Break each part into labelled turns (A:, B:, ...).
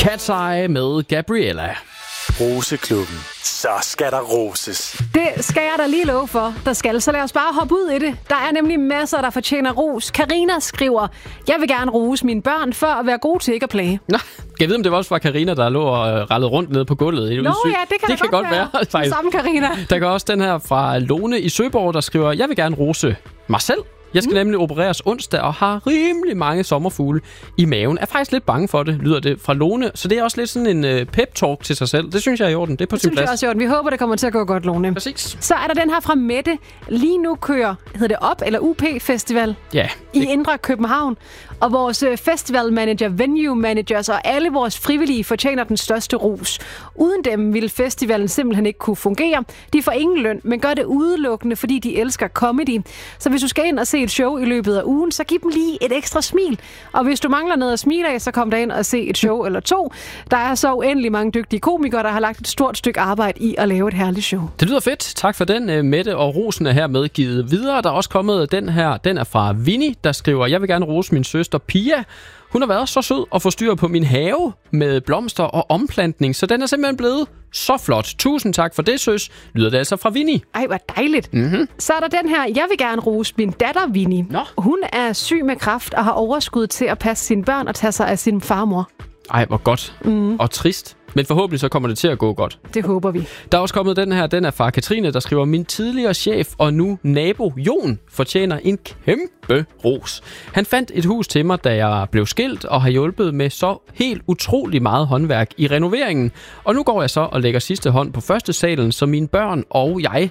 A: Cat's Eye med Gabriella.
B: Roseklubben. Så skal der roses.
C: Det skal jeg da lige love for, der skal. Så lad os bare hoppe ud i det. Der er nemlig masser, der fortjener ros. Karina skriver, jeg vil gerne rose mine børn for at være gode til ikke at plage.
A: Nå, kan jeg vide, om det var også fra Karina, der lå og rallede rundt nede på gulvet?
C: Nå ja, det kan godt være. Samme Karina.
A: Der kan også den her fra Lone i Søborg, der skriver, jeg vil gerne rose mig selv. Jeg skal nemlig opereres onsdag og har rimelig mange sommerfugle i maven. Er faktisk lidt bange for det, lyder det fra Lone. Så det er også lidt sådan en pep-talk til sig selv. Det synes jeg er i orden. Det er på sin plads. Det synes jeg også er i orden.
C: Vi håber, det kommer til at gå godt, Lone.
A: Præcis.
C: Så er der den her fra Mette. Lige nu kører, hedder det OP eller UP Festival i Indre København. Og vores festivalmanager, venue managers og alle vores frivillige fortjener den største ros. Uden dem ville festivalen simpelthen ikke kunne fungere. De får ingen løn, men gør det udelukkende, fordi de elsker comedy. Så hvis du skal ind og se et show i løbet af ugen, så giv dem lige et ekstra smil. Og hvis du mangler noget at smile af, så kom der ind og se et show eller to. Der er så uendelig mange dygtige komikere, der har lagt et stort stykke arbejde i at lave et herligt show.
A: Det lyder fedt. Tak for den, Mette, og rosen er her medgivet videre. Der er også kommet den her. Den er fra Vinnie, der skriver, jeg vil gerne rose min søster Pia. Hun har været så sød at få styr på min have med blomster og omplantning, så den er simpelthen blevet så flot. Tusind tak for det, søs. Lyder det altså fra Vinnie.
C: Ej, hvor dejligt. Mm-hmm. Så er der den her, jeg vil gerne rose min datter Vinnie.
A: Nå.
C: Hun er syg med kræft og har overskud til at passe sine børn og tage sig af sin farmor.
A: Ej, hvor godt. Og trist. Men forhåbentlig så kommer det til at gå godt.
C: Det håber vi.
A: Der er også kommet den her, den er fra Katrine, der skriver, min tidligere chef og nu nabo Jon fortjener en kæmpe ros. Han fandt et hus til mig, da jeg blev skilt, og har hjulpet med så helt utrolig meget håndværk i renoveringen. Og nu går jeg så og lægger sidste hånd på første salen, så mine børn og jeg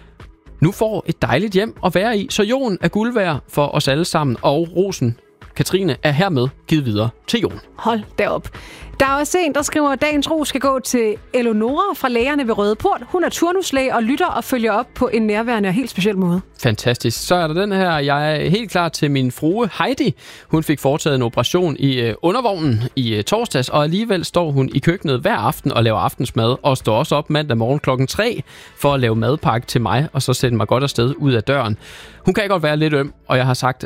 A: nu får et dejligt hjem at være i. Så Jon er guld værd for os alle sammen, og rosen Katrine er hermed givet videre til Jon.
C: Hold derop. Der er også en, der skriver, at dagens ros skal gå til Eleonora fra Lægerne ved Røde Port. Hun er turnuslæge og lytter og følger op på en nærværende og helt speciel måde.
A: Fantastisk. Så er der den her. Jeg er helt klar til min frue Heidi. Hun fik foretaget en operation i undervognen i torsdags, og alligevel står hun i køkkenet hver aften og laver aftensmad, og står også op mandag morgen klokken 3 for at lave madpakke til mig, og så sætte mig godt afsted ud af døren. Hun kan godt være lidt øm, og jeg har sagt,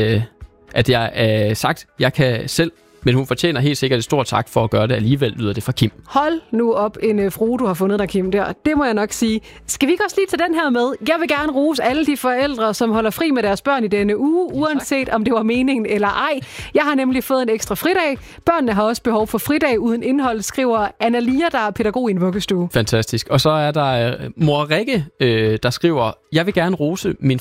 A: at jeg kan selv, men hun fortjener helt sikkert et stort tak for at gøre det alligevel, lyder det fra Kim.
C: Hold nu op en frue, du har fundet dig, Kim, der. Det må jeg nok sige. Skal vi ikke også lige tage den her med? Jeg vil gerne rose alle de forældre, som holder fri med deres børn i denne uge, uanset om det var meningen eller ej. Jeg har nemlig fået en ekstra fridag. Børnene har også behov for fridag uden indhold, skriver Anna Lia, der er pædagog i en vuggestue.
A: Fantastisk. Og så er der mor Rikke, der skriver, jeg vil gerne rose min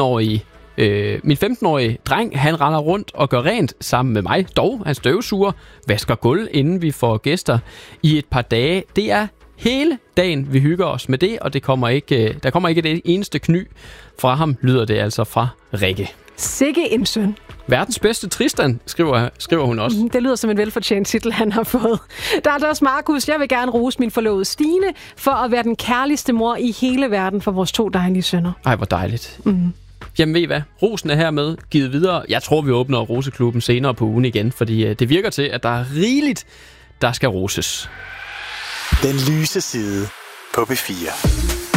A: 15-årige dreng, han render rundt og gør rent sammen med mig. Dog, han støvsuger, vasker gulv, inden vi får gæster i et par dage. Det er hele dagen, vi hygger os med det, og der kommer ikke det eneste kny fra ham, lyder det altså fra Rikke.
C: Sikke en søn.
A: Verdens bedste Tristan, skriver hun også.
C: Det lyder som en velfortjent titel, han har fået. Der er også Markus. Jeg vil gerne rose min forlovede Stine for at være den kærligste mor i hele verden for vores 2 dejlige sønner.
A: Ej, hvor dejligt. Jamen ved I hvad? Rosen er hermed givet videre. Jeg tror, vi åbner Roseklubben senere på ugen igen, fordi det virker til, at der er rigeligt, der skal roses.
B: Den lyse side på B4.